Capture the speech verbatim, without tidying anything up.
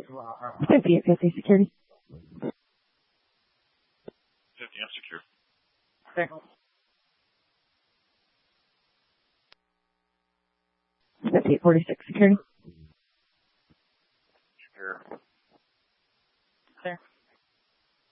fifty-eight fifty security. fifty, I'm secure. Okay. fifty-eight forty-six security.